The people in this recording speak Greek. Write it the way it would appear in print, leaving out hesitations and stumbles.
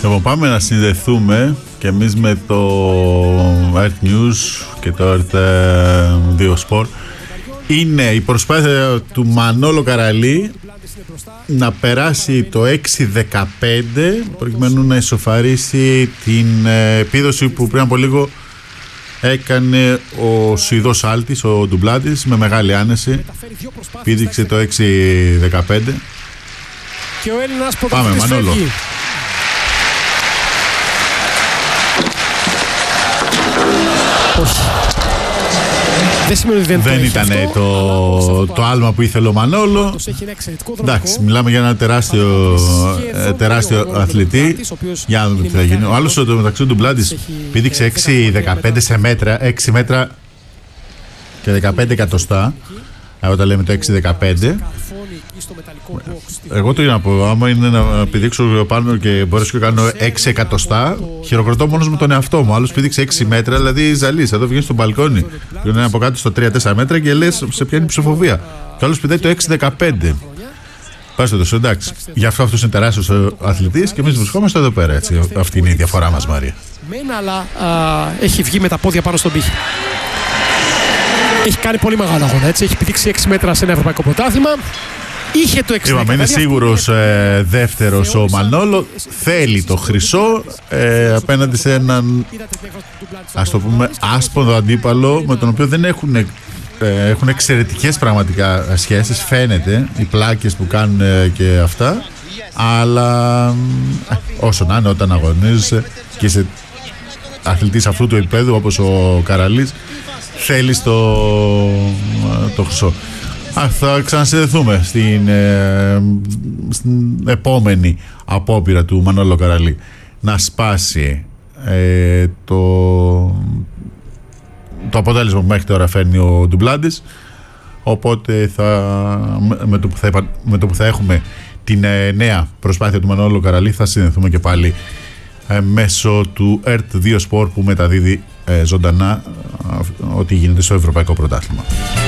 Λοιπόν, πάμε να συνδεθούμε και εμείς με το Earth News και το Earth 2 Sport. Είναι η προσπάθεια του Μανόλο Καραλή να περάσει το 6-15 προκειμένου να ισοφαρίσει την επίδοση που πριν από λίγο έκανε ο Σουηδός Άλτης, ο Ντουμπλάτης, με μεγάλη άνεση. Πήδηξε το 6-15. Και ο Έλληνας πάμε Μανόλο. Όχι. Δεν σημαίνει ότι δεν ήταν το άλμα που ήθελε ο Μανόλο. Εντάξει, μιλάμε για ένα τεράστιο αθλητή. Για να δούμε τι θα γίνει. Ο άλλος μεταξύ του Ντουμπλάτης πήδηξε 6-15 σε μέτρα, 6 μέτρα και 15 εκατοστά. Όταν λέμε το 6-15. Εγώ το για να πω, άμα είναι να πηδήξω πάνω και μπορέσω και κάνω 6 εκατοστά, χειροκροτώ μόνος με τον εαυτό μου. Άλλος πήδηξε 6 μέτρα, δηλαδή ζαλείς. Εδώ βγαίνει στο μπαλκόνι, είναι από κάτω στο 3-4 μέτρα και λες σε πιάνει ψηφοβία. Και άλλος πηδάει το 6-15. Πάει στο τόσο, εντάξει. Γι' αυτό αυτός είναι τεράστιος αθλητής και εμείς βρισκόμαστε εδώ πέρα. Έτσι. Αυτή είναι η διαφορά μας, Μαρία. Αλλά έχει βγει με τα πόδια πάνω στον πύχη. Έχει κάνει πολύ μεγάλο αγώνα, έτσι. Έχει πηδήξει 6 μέτρα σε ένα ευρωπαϊκό πρωτάθλημα. Είχε το 6 μέτρα. Είναι σίγουρος δεύτερος ο Μανόλο. Θέλει το χρυσό απέναντι σε έναν, ας το πούμε, άσπονδο αντίπαλο με τον οποίο δεν έχουν εξαιρετικές πραγματικά σχέσεις. Φαίνεται οι πλάκες που κάνουν και αυτά. Αλλά όσο να είναι, όταν αγωνίζεσαι και είσαι αθλητής αυτού του επίπεδου όπως ο Καραλής, θέλεις το χρυσό. Θα ξανασυνδεθούμε στην επόμενη απόπειρα του Μανόλο Καραλή να σπάσει το αποτέλεσμα που μέχρι τώρα φέρνει ο Ντουμπλάτης. Οπότε με το που θα έχουμε την νέα προσπάθεια του Μανόλο Καραλή θα συνδεθούμε και πάλι μέσω του Earth 2 Sport που μεταδίδει ζωντανά ό,τι γίνεται στο Ευρωπαϊκό Πρωτάθλημα.